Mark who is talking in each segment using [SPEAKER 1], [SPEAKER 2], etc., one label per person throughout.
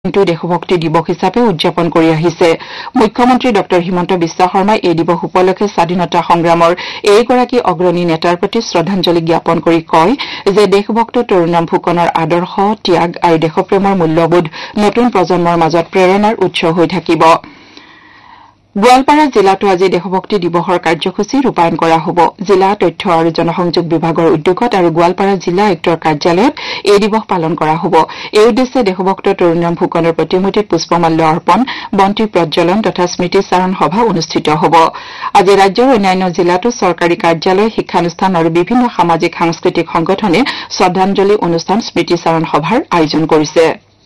[SPEAKER 1] দেশভক্তি দিৱস হিচাপে উদযাপন কৰি আহিছে মুখ্যমন্ত্ৰী ডক্টৰ হিমন্ত বিশ্ব শৰ্মাই এই দিৱস উপলক্ষে স্বাধীনতা সংগ্ৰামৰ এইগৰাকী অগ্ৰণী নেতাৰ প্ৰতি শ্ৰদ্ধাঞ্জলি জ্ঞাপন কৰি কয় যে দেশভক্ত তৰুণৰাম ফুকনৰ আদৰ্শ ত্যাগ আৰু দেশপ্ৰেমৰ মূল্যবোধ নতুন প্ৰজন্মৰ মাজত প্ৰেৰণাৰ উৎস হৈ থাকিব গোৱালপাৰা জিলাতো আজি দেশভক্তি দিৱসৰ কাৰ্যসূচী ৰূপায়ণ কৰা হ'ব জিলা তথ্য আৰু জনসংযোগ বিভাগৰ উদ্যোগত আৰু গোৱালপাৰা জিলা আয়ুক্তৰ কাৰ্যালয়ত এই দিৱস পালন কৰা হ'ব এই উদ্দেশ্যে দেশভক্ত তৰুণৰাম ফুকনৰ প্ৰতিমূৰ্তিত পুষ্পমাল্য অৰ্পণ বন্তি প্ৰজ্বলন তথা স্মৃতিচাৰণ সভা অনুষ্ঠিত হ'ব আজি ৰাজ্যৰ অন্যান্য জিলাতো চৰকাৰী কাৰ্যালয় শিক্ষানুষ্ঠান আৰু বিভিন্ন সামাজিক সাংস্কৃতিক সংগঠনে শ্ৰদ্ধাঞ্জলি অনুষ্ঠান স্মৃতিচাৰণ সভাৰ আয়োজন কৰিছে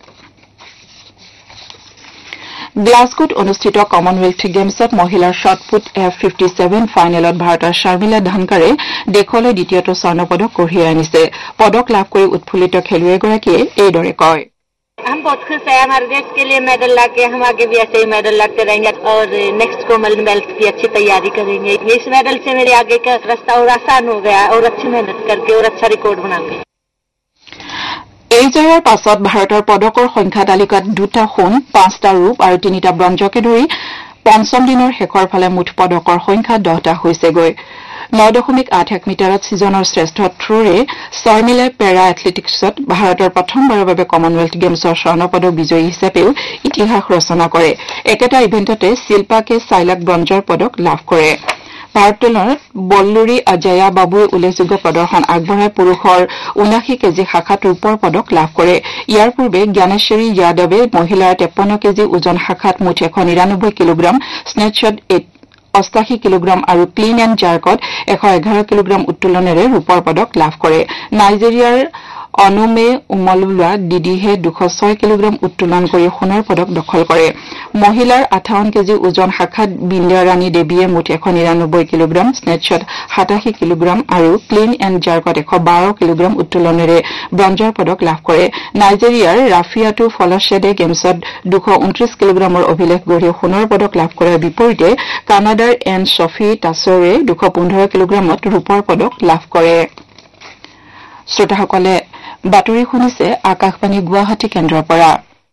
[SPEAKER 1] গ্লাছগোত অনুষ্ঠিত কমনৱেলথ গেমছত মহিলাৰ শ্বটপুট F57 ফাইনেলত ভাৰতৰ শাৰ্মিলা ধানকাৰে দেশলৈ দ্বিতীয়টো স্বৰ্ণ পদক কঢ়িয়াই আনিছে পদক লাভ কৰি উৎফুল্লিত খেলুৱৈগৰাকীয়ে এইদৰে কয়
[SPEAKER 2] हम बहुत खुश हैं हमारे देश के लिए मेडल लाके हम आगे भी ऐसे ही मेडल लाते रहेंगे और नेक्स्ट कॉमनवेल्थ की अच्छी तैयारी करेंगे इस मेडल से मेरे आगे का रास्ता और आसान हो गया और अच्छी मेहनत करके और अच्छा रिकॉर्ड बनाऊंगी
[SPEAKER 1] এই জয়ৰ পাছত ভাৰতৰ পদকৰ সংখ্যা তালিকাত 2টা সোণ 5টা ৰূপ আৰু 3টা ব্ৰঞ্জকে ধৰি পঞ্চম দিনৰ শেষৰ ফালে মুঠ পদকৰ সংখ্যা 10টা হৈছেগৈ 9.81 মিটাৰত সিজনৰ শ্ৰেষ্ঠ থ্ৰৰে শৰ্মিলাই পেৰা এথলেটিক্সত ভাৰতৰ প্ৰথমবাৰৰ বাবে কমনৱেলথ গেমছৰ স্বৰ্ণ পদক বিজয়ী হিচাপেও ইতিহাস ৰচনা কৰে একেটা ইভেণ্টতে শিল্পাকে চাইলাক ব্ৰঞ্জৰ পদক লাভ কৰে ভাৰতলত বল্লুৰী অজয়া বাবুৱে উল্লেখযোগ্য প্ৰদৰ্শন আগবঢ়াই পুৰুষৰ 79 কেজি শাখাত ৰূপৰ পদক লাভ কৰে ইয়াৰ পূৰ্বে জ্ঞানেশ্বৰী যাদৱে মহিলাৰ 53 কেজি ওজন শাখাত মুঠ 199 কিলোগ্ৰাম স্নেটশ্বট 88 কিলোগ্ৰাম আৰু ক্লিন এণ্ড জাৰ্কত 111 কিলোগ্ৰাম উত্তোলনেৰে ৰূপৰ পদক লাভ কৰে নাইজেৰিয়াৰ অনুমে উমলুলা দিদিহে 206 কিলোগ্ৰাম উত্তোলন কৰি সোণৰ পদক দখল কৰে মহিলাৰ 58 কেজি ওজন শাখাত বিন্দ্যা ৰাণী দেৱীয়ে মুঠ 199 কিলোগ্ৰাম স্নেটশ্বট 87 কিলোগ্ৰাম আৰু ক্লিন এণ্ড জাৰ্কত 112 কিলোগ্ৰাম উত্তোলনেৰে ব্ৰঞ্জৰ পদক লাভ কৰে নাইজেৰিয়াৰ ৰাফিয়াটো ফলশ্বেডে গেমছত 229 কিলোগ্ৰামৰ অভিলেখ গঢ়ি সোণৰ পদক লাভ কৰাৰ বিপৰীতে কানাডাৰ এন ছফি টাছৰে 215 কিলোগ্ৰামত ৰূপৰ পদক লাভ কৰে শ্ৰোতাসকলে বাতৰি শুনিছে আকাশবাণী গুৱাহাটী কেন্দ্ৰৰ পৰা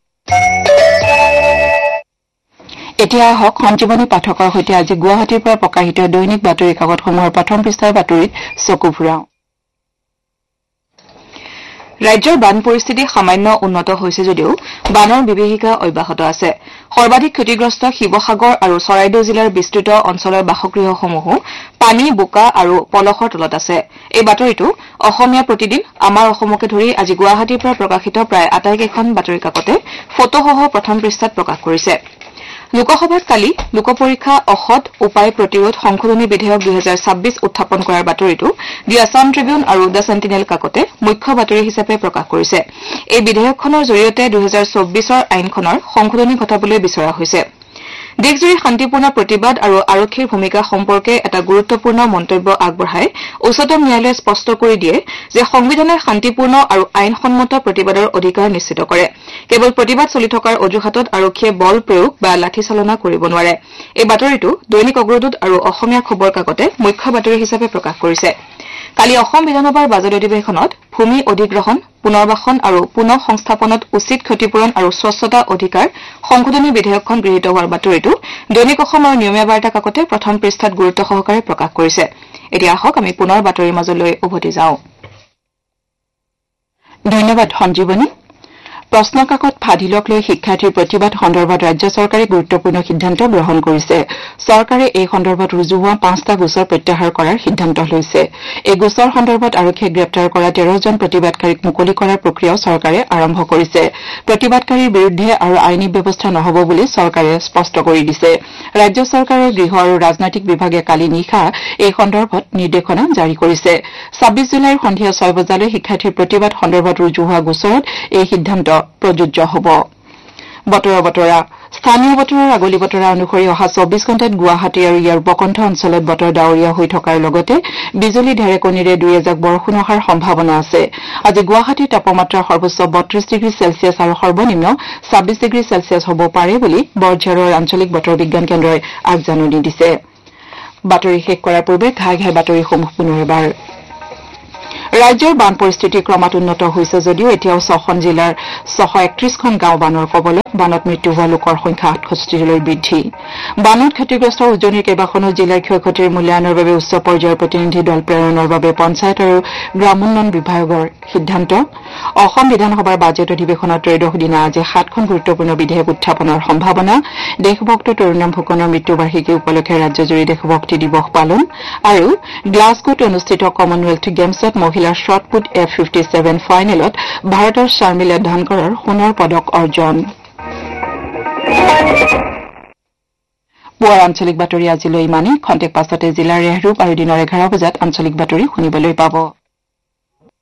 [SPEAKER 1] এতিয়া আহক সঞ্জীৱনী পাঠকৰ সৈতে আজি গুৱাহাটীৰ পৰা প্ৰকাশিত দৈনিক বাতৰি কাকতসমূহৰ প্ৰথম পৃষ্ঠাৰ বাতৰিত চকু ফুৰাওঁ ৰাজ্যৰ বান পৰিস্থিতি সামান্য উন্নত হৈছে যদিও বানৰ বিভীষিকা অব্যাহত আছে সৰ্বাধিক ক্ষতিগ্ৰস্ত শিৱসাগৰ আৰু চৰাইদেউ জিলাৰ বিস্তৃত অঞ্চলৰ বাসগৃহসমূহো পানী বোকা আৰু পলসৰ তলত আছে এই বাতৰিটো অসমীয়া প্ৰতিদিন আমাৰ অসমকে ধৰি আজি গুৱাহাটীৰ পৰা প্ৰকাশিত প্ৰায় আটাইকেইখন বাতৰি কাকতে ফটোসহ প্ৰথম পৃষ্ঠাত প্ৰকাশ কৰিছে লোকসভাত কালি লোকপৰীক্ষা অসৎ উপায় প্ৰতিৰোধ সংশোধনী বিধেয়ক 2026 উত্থাপন কৰাৰ বাতৰিটো দি আছাম ট্ৰিবিউন আৰু দ্য সেন্টিনেল কাকতে মুখ্য বাতৰি হিচাপে প্ৰকাশ কৰিছে এই বিধেয়কখনৰ জৰিয়তে 2024ৰ আইনখনৰ সংশোধনী ঘটাবলৈ বিচৰা হৈছে দেশজুৰি শান্তিপূৰ্ণ প্ৰতিবাদ আৰু আৰক্ষীৰ ভূমিকা সম্পৰ্কে এটা গুৰুত্বপূৰ্ণ মন্তব্য আগবঢ়াই উচ্চতম ন্যায়ালয়ে স্পষ্ট কৰি দিয়ে যে সংবিধানে শান্তিপূৰ্ণ আৰু আইনসন্মত প্ৰতিবাদৰ অধিকাৰ নিশ্চিত কৰে কেৱল প্ৰতিবাদ চলি থকাৰ অজুহাতত আৰক্ষীয়ে বল প্ৰয়োগ বা লাঠিচালনা কৰিব নোৱাৰে এই বাতৰিটো দৈনিক অগ্ৰদূত আৰু অসমীয়া খবৰ কাকতে মুখ্য বাতৰি হিচাপে প্ৰকাশ কৰিছে কালি অসম বিধানসভাৰ বাজেট অধিৱেশনত ভূমি অধিগ্ৰহণ পুনৰ্বাসন আৰু পুনঃ সংস্থাপনত উচিত ক্ষতিপূৰণ আৰু স্বচ্ছতা অধিকাৰ সংশোধনী বিধেয়কখন গৃহীত হোৱাৰ বাতৰিটো দৈনিক অসম আৰু নিয়মীয়া বাৰ্তা কাকতে প্ৰথম পৃষ্ঠাত গুৰুত্ব সহকাৰে প্ৰকাশ কৰিছে এতিয়া আহক আমি পুনৰ বাতৰিৰ মাজলৈ উভতি যাওঁ ধন্যবাদ সঞ্জীৱনী প্ৰশ্নকাকত ফাদিলক লৈ শিক্ষাৰ্থীৰ প্ৰতিবাদ সন্দৰ্ভত ৰাজ্য চৰকাৰে গুৰুত্বপূৰ্ণ সিদ্ধান্ত গ্ৰহণ কৰিছে চৰকাৰে এই সন্দৰ্ভত ৰুজু হোৱা 5টা গোচৰ প্ৰত্যাহাৰ কৰাৰ সিদ্ধান্ত লৈছে এই গোচৰ সন্দৰ্ভত আৰক্ষীয়ে গ্ৰেপ্তাৰ কৰা 13জন প্ৰতিবাদকাৰীক মুকলি কৰাৰ প্ৰক্ৰিয়াও চৰকাৰে আৰম্ভ কৰিছে প্ৰতিবাদকাৰীৰ বিৰুদ্ধে আৰু আইনী ব্যৱস্থা নহব বুলি চৰকাৰে স্পষ্ট কৰি দিছে ৰাজ্য চৰকাৰৰ গৃহ আৰু ৰাজনৈতিক বিভাগে কালি নিশা এই সন্দৰ্ভত নিৰ্দেশনা জাৰি কৰিছে 26 জুলাইৰ সন্ধিয়া 6 বজালৈ শিক্ষাৰ্থীৰ প্ৰতিবাদ সন্দৰ্ভত ৰুজু হোৱা গোচৰত এই সিদ্ধান্ত প্ৰযোজ্য হ'ব বতৰৰ বতৰা স্থানীয় বতৰৰ আগলি বতৰা অনুসৰি অহা 24 ঘণ্টাত গুৱাহাটী আৰু ইয়াৰ উপকণ্ঠ অঞ্চলত বতৰ ডাৱৰীয়া হৈ থকাৰ লগতে বিজুলী ঢেৰেকণিৰে দুই এজাক বৰষুণ হোৱাৰ সম্ভাৱনা আছে আজি গুৱাহাটীৰ তাপমাত্ৰা সৰ্বোচ্চ 32 ডিগ্ৰী চেলছিয়াছ আৰু সৰ্বনিম্ন 26 ডিগ্ৰী চেলছিয়াছ হ'ব পাৰে বুলি বৰঝাৰৰ আঞ্চলিক বতৰ বিজ্ঞান কেন্দ্ৰই আগজাননী দিছে বাতৰি শেষ কৰাৰ পূৰ্বে ঘাই ঘাই বাতৰিসমূহ পুনৰ এবাৰ ৰাজ্যৰ বান পৰিস্থিতি ক্ৰমাৎ উন্নত হৈছে যদিও এতিয়াও 6খন জিলাৰ 631খন গাঁও বানৰ কবলত বানত মৃত্যু হোৱা লোকৰ সংখ্যা 68লৈ বৃদ্ধি বানত ক্ষতিগ্ৰস্ত উজনিৰ কেইবাখনো জিলাৰ ক্ষয়ক্ষতিৰ মূল্যায়নৰ বাবে উচ্চ পৰ্যায়ৰ প্ৰতিনিধি দল প্ৰেৰণৰ বাবে পঞ্চায়ত আৰু গ্ৰামোন্নয়ন বিভাগৰ সিদ্ধান্ত অসম বিধানসভাৰ বাজেট অধিৱেশনত ত্ৰয়োদশ দিনা আজি 7খন গুৰুত্বপূৰ্ণ বিধেয়ক উত্থাপনৰ সম্ভাৱনা দেশভক্ত তৰুণৰাম ফুকনৰ মৃত্যুবাৰ্ষিকী উপলক্ষে ৰাজ্যজুৰি দেশভক্তি দিৱস পালন আৰু গ্লাছগোত অনুষ্ঠিত কমনৱেলথ গেমছত মহিলাৰ শ্বটপুট F57 ফাইনেলত ভাৰতৰ শাৰ্মিলা ধানকৰৰ সোণৰ পদক অৰ্জন পুৱাৰ আঞ্চলিক বাতৰি আজিলৈ ইমানেই খন্তেক পাছতে জিলাৰ ৰেহৰূপ আৰু দিনৰ 11 বজাত আঞ্চলিক বাতৰি শুনিবলৈ পাব